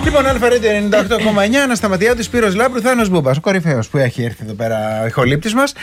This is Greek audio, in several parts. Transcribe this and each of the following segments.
Λοιπόν, Αλφα-Radio 98,9, Ανασταματιάδης, Σπύρος Λάμπρου, Θάνος Μπούμπας, ο κορυφαίος που έχει έρθει εδώ πέρα, ηχολήπτης μας.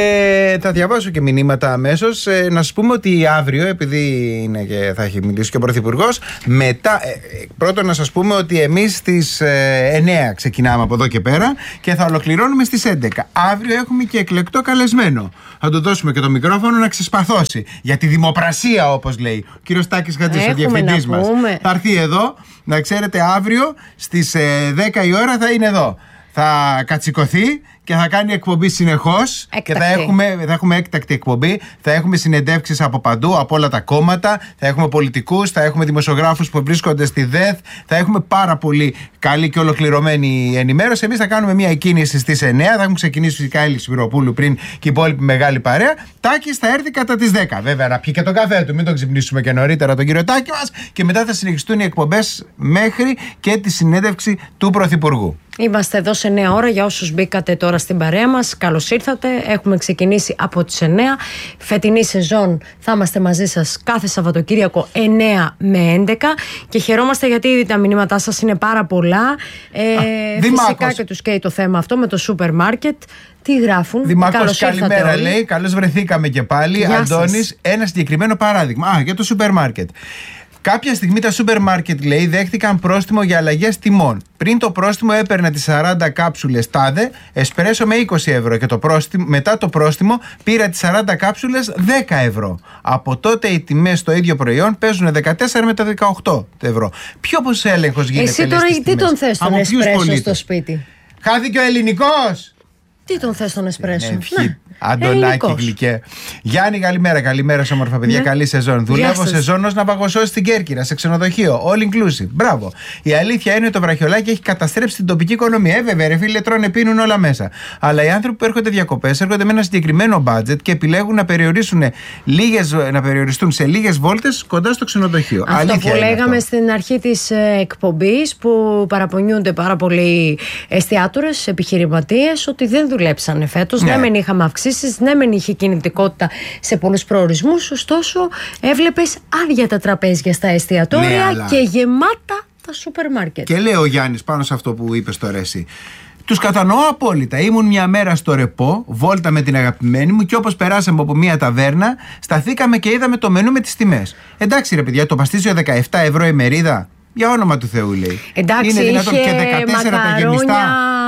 Θα διαβάσω και μηνύματα αμέσως. Να σας πούμε ότι αύριο, επειδή είναι και θα έχει μιλήσει και ο Πρωθυπουργός, μετά. Πρώτον, να σας πούμε ότι εμείς στις 9 ξεκινάμε από εδώ και πέρα και θα ολοκληρώνουμε στις 11. Αύριο έχουμε και εκλεκτό καλεσμένο. Θα του δώσουμε και το μικρόφωνο να ξεσπαθώσει. Για τη δημοπρασία, όπως λέει ο κύριος Τάκης Χατζής, ο διευθυντής μας. Θα έρθει εδώ, να ξέρετε, αύριο στις 10 η ώρα θα είναι εδώ. Θα κατσικωθεί και θα κάνει εκπομπή συνεχώς. Και θα έχουμε έκτακτη εκπομπή. Θα έχουμε συνεντεύξεις από παντού, από όλα τα κόμματα. Θα έχουμε πολιτικούς, θα έχουμε δημοσιογράφους που βρίσκονται στη ΔΕΘ. Θα έχουμε πάρα πολύ καλή και ολοκληρωμένη ενημέρωση. Εμείς θα κάνουμε μια κίνηση στις 9. Θα έχουμε ξεκινήσει φυσικά η Έλλη Σπυροπούλου πριν και η υπόλοιπη μεγάλη παρέα. Τάκης θα έρθει κατά τις 10. Βέβαια, να πιει και τον καφέ του. Μην τον ξυπνήσουμε και νωρίτερα τον κύριο Τάκη μας. Και μετά θα συνεχιστούν οι εκπομπές μέχρι και τη συνέντευξη του Πρωθυπουργού. Είμαστε εδώ σε 9 ώρα για όσους μπήκατε τώρα στην παρέα μας. Καλώς ήρθατε. Έχουμε ξεκινήσει από τις 9. Φετινή σεζόν θα είμαστε μαζί σας κάθε Σαββατοκύριακο 9 με 11. Και χαιρόμαστε γιατί ήδη τα μηνύματά σας είναι πάρα πολλά. Φυσικά και τους καίει το θέμα αυτό με το σούπερ μάρκετ. Τι γράφουν? Δημάκος, καλημέρα όλοι. Λέει. Καλώς βρεθήκαμε και πάλι. Αντώνης, ένα συγκεκριμένο παράδειγμα. Για το σούπερ μάρκετ. Κάποια στιγμή τα σούπερ μάρκετ, λέει, δέχτηκαν πρόστιμο για αλλαγές τιμών. Πριν το πρόστιμο έπαιρνε τις 40 κάψουλες τάδε, εσπρέσο με 20 ευρώ. Και μετά το πρόστιμο πήρα τις 40 κάψουλες 10 ευρώ. Από τότε οι τιμές στο ίδιο προϊόν παίζουν 14 με τα 18 ευρώ. Ποιος έλεγχος γίνεται? Εσύ τώρα τι τον θες τον εσπρέσο στο σπίτι? Χάθηκε ο ελληνικός! Τι τον θες τον εσπρέσο? Αντωνάκη γλυκέ. Γιάννη, καλημέρα. Καλημέρα σε όμορφα παιδιά. Καλή σεζόν. Δουλεύω σεζόν ως ναυαγοσώος στην Κέρκυρα, σε ξενοδοχείο. All inclusive. Μπράβο. Η αλήθεια είναι ότι το βραχιολάκι έχει καταστρέψει την τοπική οικονομία. Βέβαια, ρε φίλε, τρώνε, πίνουν όλα μέσα. Αλλά οι άνθρωποι που έρχονται διακοπές έρχονται με ένα συγκεκριμένο budget και επιλέγουν να περιοριστούν σε λίγες βόλτες κοντά στο ξενοδοχείο. Αυτό αλήθεια που λέγαμε στην αρχή της εκπομπής, που παραπονιούνται πάρα πολλοί εστιατόρες, επιχειρηματίες, ότι δεν δουλέψανε φέτος. Ναι, μεν είχαμε αυξήσεις, ναι, μεν είχε κινητικότητα σε πολλούς προορισμούς, ωστόσο έβλεπες άδεια τα τραπέζια στα εστιατόρια και γεμάτα τα σούπερ μάρκετ. Και λέει ο Γιάννης πάνω σε αυτό που είπες τώρα εσύ. Τους κατανοώ απόλυτα. Ήμουν μια μέρα στο Ρεπό, βόλτα με την αγαπημένη μου, και όπως περάσαμε από μια ταβέρνα, σταθήκαμε και είδαμε το μενού με τις τιμές. Εντάξει, ρε παιδιά, το παστίτσιο 17 ευρώ η μερίδα. Για όνομα του Θεού, λέει. Εντάξει, είναι δυνατόν και 14 τα γεμιστά.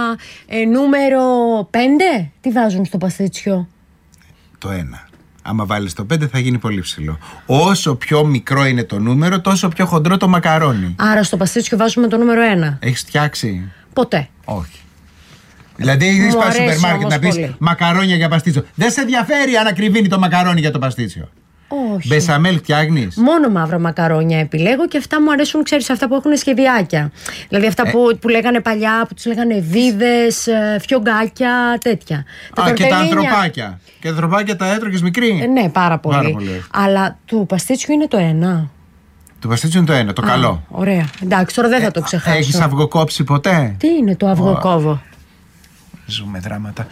Νούμερο 5, τι βάζουν στο παστίτσιο? Το 1. Άμα βάλεις το 5 θα γίνει πολύ ψηλό. Όσο πιο μικρό είναι το νούμερο, τόσο πιο χοντρό το μακαρόνι. Άρα στο παστίτσιο βάζουμε το νούμερο 1. Έχεις φτιάξει? Ποτέ. Όχι. Δηλαδή έχεις πάει στο σούπερ μάρκετ να πεις μακαρόνια για παστίτσιο. Δεν σε ενδιαφέρει αν ακριβίνει το μακαρόνι για το παστίτσιο? Όχι. Μπεσαμέλ φτιάχνεις? Μόνο μαύρα μακαρόνια επιλέγω και αυτά μου αρέσουν, ξέρεις, αυτά που έχουν σχεδιάκια. Δηλαδή αυτά που λέγανε παλιά, που τους λέγανε βίδες, φιωγκάκια, τέτοια. Και τα ανθρωπάκια. Και τα ανθρωπάκια τα έτρωγες μικρή? Ναι, πάρα πολύ. Αλλά του παστίτσιου είναι το 1. Το παστίτσιο είναι το 1, το καλό. Ωραία. Εντάξει, τώρα δεν θα το ξεχάσω. Έχεις αυγοκόψει ποτέ? Τι είναι το αυγοκόβο? Ζούμε δράματα.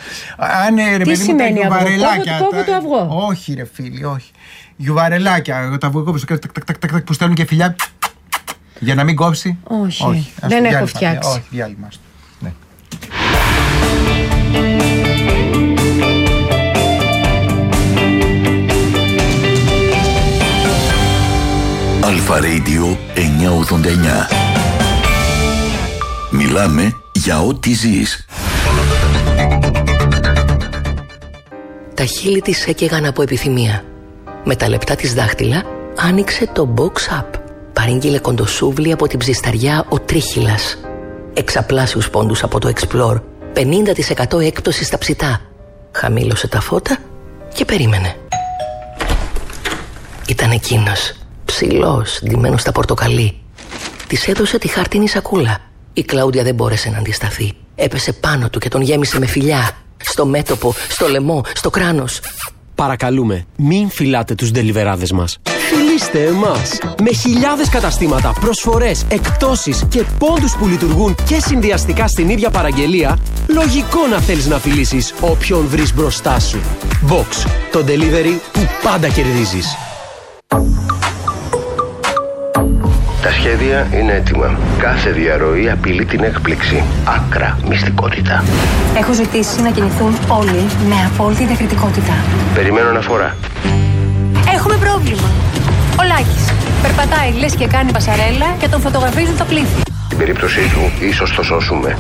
Τι σημαίνει αυγοκόβο? Κόβω το αυγό. Όχι, ρε φίλοι, όχι. Γιουβαρελάκια, τα αυγοκόβεις που στέλνουν και φιλιά για να μην κόψει. Όχι. Δεν έχω φτιάξει. Όχι, διάλειμμα. Ναι. Αλφα-Radio 989. Μιλάμε για ό,τι ζεις. Τα χείλη της έκαιγαν από επιθυμία. Με τα λεπτά της δάχτυλα άνοιξε το box up. Παρήγγειλε κοντοσούβλι από την ψισταριά ο Τρίχυλας. Εξαπλάσιους πόντους από το Explore. 50% έκπτωση στα ψητά. Χαμήλωσε τα φώτα και περίμενε. Ήταν εκείνος, ψηλός, ντυμένος στα πορτοκαλί. Της έδωσε τη χάρτινη σακούλα. Η Κλάουντια δεν μπόρεσε να αντισταθεί. Έπεσε πάνω του και τον γέμισε με φιλιά. Στο μέτωπο, στο λαιμό, στο κράνος. Παρακαλούμε, μην φυλάτε τους ντελιβεράδες μας. Φιλήστε εμάς! Με χιλιάδες καταστήματα, προσφορές, εκπτώσεις και πόντους που λειτουργούν και συνδυαστικά στην ίδια παραγγελία, λογικό να θέλεις να φιλήσεις όποιον βρεις μπροστά σου. Box, το delivery που πάντα κερδίζεις. Τα σχέδια είναι έτοιμα. Κάθε διαρροή απειλεί την έκπληξη. Άκρα μυστικότητα. Έχω ζητήσει να κινηθούν όλοι με απόλυτη διακριτικότητα. Περιμένω αναφορά. Έχουμε πρόβλημα. Ο Λάκης περπατάει λες και κάνει πασαρέλα και τον φωτογραφίζουν τα πλήθη. Στην περίπτωσή του, ίσως το σώσουμε.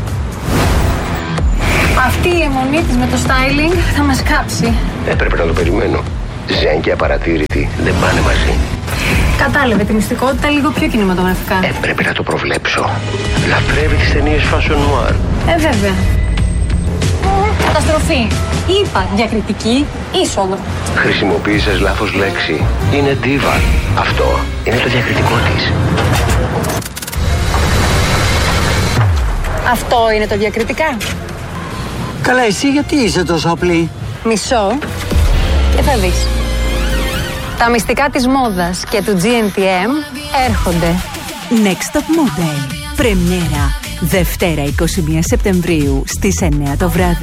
Αυτή η αιμονή της με το styling θα μας κάψει. Έπρεπε να το περιμένω. Ζέν και απαρατήρητη δεν πάνε μαζί. Κατάλαβε τη μυστικότητα λίγο πιο κινηματογραφικά. Έπρεπε να το προβλέψω. Λατρεύει τις ταινίες fashion noir. Βέβαια. Καταστροφή. Είπα διακριτική είσοδο. Χρησιμοποίησες λάθος λέξη. Είναι diva. Αυτό είναι το διακριτικό της. Αυτό είναι το διακριτικά. Καλά, εσύ γιατί είσαι τόσο απλή? Μισό και θα δεις. Τα μυστικά της μόδας και του GNTM έρχονται. Next Top Model. Πρεμιέρα Δευτέρα 21 Σεπτεμβρίου στις 9 το βράδυ.